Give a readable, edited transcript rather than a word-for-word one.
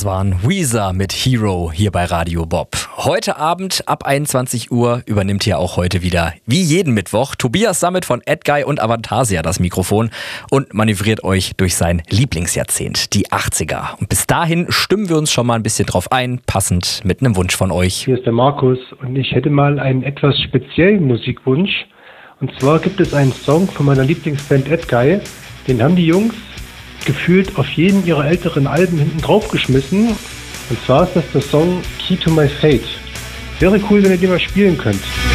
Das waren Weezer mit Hero hier bei Radio Bob. Heute Abend ab 21 Uhr übernimmt hier auch heute wieder, wie jeden Mittwoch, Tobias Sammet von AdGuy und Avantasia das Mikrofon und manövriert euch durch sein Lieblingsjahrzehnt, die 80er. Und bis dahin stimmen wir uns schon mal ein bisschen drauf ein, passend mit einem Wunsch von euch. Hier ist der Markus und ich hätte mal einen etwas speziellen Musikwunsch. Und zwar gibt es einen Song von meiner Lieblingsband AdGuy, den haben die Jungs gefühlt auf jeden ihrer älteren Alben hinten drauf geschmissen. Und zwar ist das der Song Key to My Fate. Wäre cool, wenn ihr den mal spielen könnt.